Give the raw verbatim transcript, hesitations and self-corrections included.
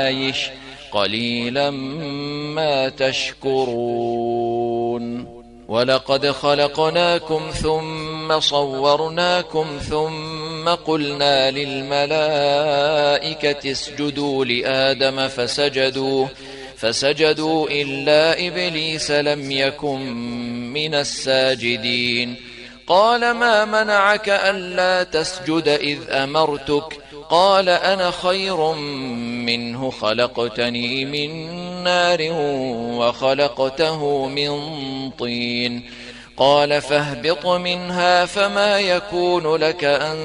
عايش قليلا ما تشكرون ولقد خلقناكم ثم صورناكم ثم قلنا للملائكة اسجدوا لآدم فسجدوا فسجدوا إلا إبليس لم يكن من الساجدين قال ما منعك ألا تسجد إذ أمرتك قال أنا خير منه خلقتني من نار وخلقته من طين قال فاهبط منها فما يكون لك أن